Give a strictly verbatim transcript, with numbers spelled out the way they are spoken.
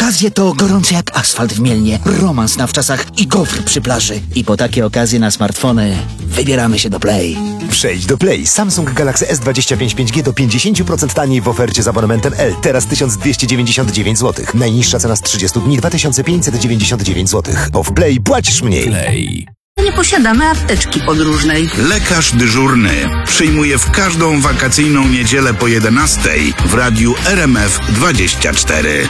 Okazje to gorące jak asfalt w Mielnie, romans na wczasach i gofr przy plaży. I po takie okazje na smartfony wybieramy się do Play. Przejdź do Play. Samsung Galaxy S dwadzieścia pięć pięć G do pięćdziesiąt procent taniej w ofercie z abonamentem L. Teraz tysiąc dwieście dziewięćdziesiąt dziewięć złotych. Najniższa cena z trzydziestu dni dwa tysiące pięćset dziewięćdziesiąt dziewięć złotych. Bo w Play płacisz mniej. Play. Nie posiadamy apteczki podróżnej. Lekarz dyżurny przyjmuje w każdą wakacyjną niedzielę po jedenastej w radiu R M F dwadzieścia cztery.